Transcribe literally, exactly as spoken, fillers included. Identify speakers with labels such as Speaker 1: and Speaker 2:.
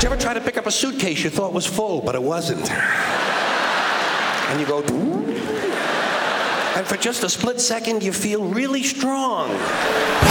Speaker 1: you ever try to pick up a suitcase you thought was full, but it wasn't? And you go, and for just a split second, you feel really strong.